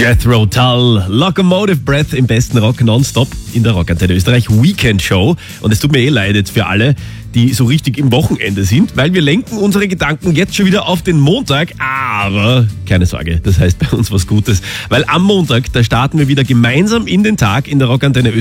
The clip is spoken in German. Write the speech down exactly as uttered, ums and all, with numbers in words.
Jethro Tull, Locomotive Breath im besten Rock nonstop in der Rockantenne Österreich Weekend Show. Und es tut mir eh leid jetzt für alle, die so richtig im Wochenende sind, weil wir lenken unsere Gedanken jetzt schon wieder auf den Montag. Aber keine Sorge, das heißt bei uns was Gutes, weil am Montag, da starten wir wieder gemeinsam in den Tag in der Rockantenne Österreich.